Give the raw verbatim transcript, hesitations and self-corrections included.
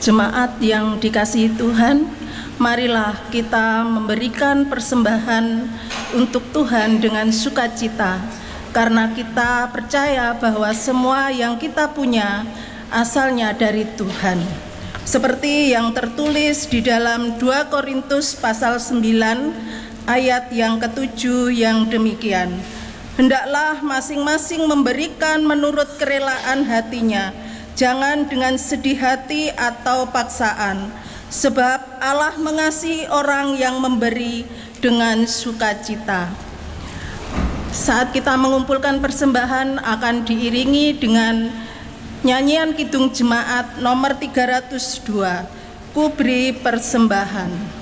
Jemaat yang dikasihi Tuhan, marilah kita memberikan persembahan untuk Tuhan dengan sukacita, karena kita percaya bahwa semua yang kita punya asalnya dari Tuhan. Seperti yang tertulis di dalam dua Korintus pasal sembilan ayat yang ketujuh yang demikian. Hendaklah masing-masing memberikan menurut kerelaan hatinya, jangan dengan sedih hati atau paksaan, sebab Allah mengasihi orang yang memberi dengan sukacita. Saat kita mengumpulkan persembahan akan diiringi dengan nyanyian Kidung Jemaat nomor tiga ratus dua, Ku Beri Persembahan.